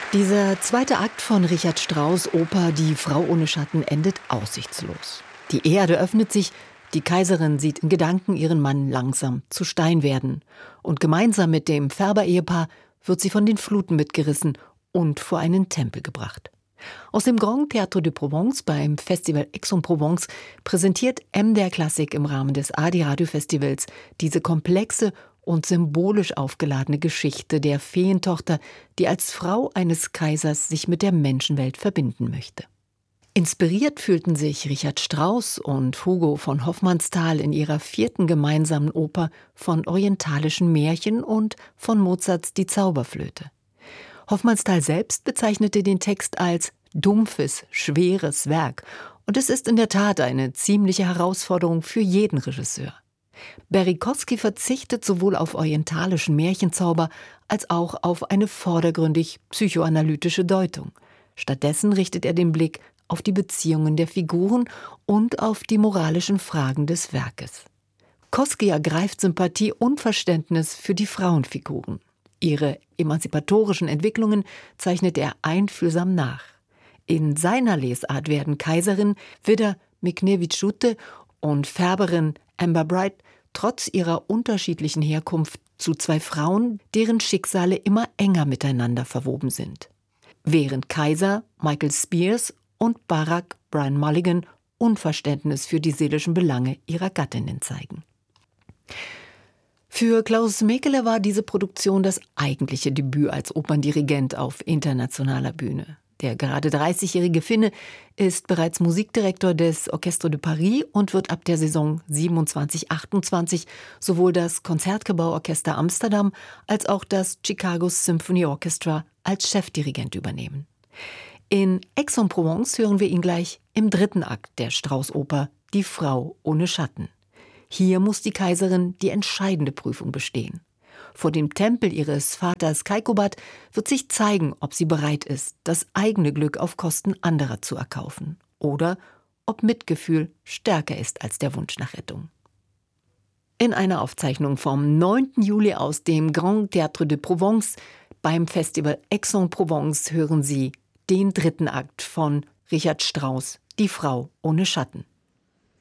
Dieser zweite Akt von Richard Strauss' Oper Die Frau ohne Schatten endet aussichtslos. Die Erde öffnet sich, die Kaiserin sieht in Gedanken ihren Mann langsam zu Stein werden. Und gemeinsam mit dem Färber-Ehepaar wird sie von den Fluten mitgerissen und vor einen Tempel gebracht. Aus dem Grand Théâtre de Provence beim Festival Aix-en-Provence präsentiert MDR Klassik im Rahmen des ARD-Radio-Festivals diese komplexe und symbolisch aufgeladene Geschichte der Feentochter, die als Frau eines Kaisers sich mit der Menschenwelt verbinden möchte. Inspiriert fühlten sich Richard Strauss und Hugo von Hofmannsthal in ihrer 4. gemeinsamen Oper von orientalischen Märchen und von Mozarts Die Zauberflöte. Hofmannsthal selbst bezeichnete den Text als dumpfes, schweres Werk, und es ist in der Tat eine ziemliche Herausforderung für jeden Regisseur. Berikowski verzichtet sowohl auf orientalischen Märchenzauber als auch auf eine vordergründig psychoanalytische Deutung. Stattdessen richtet er den Blick auf die Beziehungen der Figuren und auf die moralischen Fragen des Werkes. Kosky ergreift Sympathie und Verständnis für die Frauenfiguren. Ihre emanzipatorischen Entwicklungen zeichnet er einfühlsam nach. In seiner Lesart werden Kaiserin Vida Miknevičiūtė und Färberin Amber Bright trotz ihrer unterschiedlichen Herkunft zu zwei Frauen, deren Schicksale immer enger miteinander verwoben sind. Während Kaiser Michael Spears und Barack Brian Mulligan Unverständnis für die seelischen Belange ihrer Gattinnen zeigen. Für Klaus Mekele war diese Produktion das eigentliche Debüt als Operndirigent auf internationaler Bühne. Der gerade 30-jährige Finne ist bereits Musikdirektor des Orchestre de Paris und wird ab der Saison 27/28 sowohl das Concertgebouw-Orchester Amsterdam als auch das Chicago Symphony Orchestra als Chefdirigent übernehmen. In Aix-en-Provence hören wir ihn gleich im 3. Akt der Strauss-Oper Die Frau ohne Schatten. Hier muss die Kaiserin die entscheidende Prüfung bestehen. Vor dem Tempel ihres Vaters Kaikobad wird sich zeigen, ob sie bereit ist, das eigene Glück auf Kosten anderer zu erkaufen. Oder ob Mitgefühl stärker ist als der Wunsch nach Rettung. In einer Aufzeichnung vom 9. Juli aus dem Grand Théâtre de Provence beim Festival Aix-en-Provence hören Sie den 3. Akt von Richard Strauss, Die Frau ohne Schatten.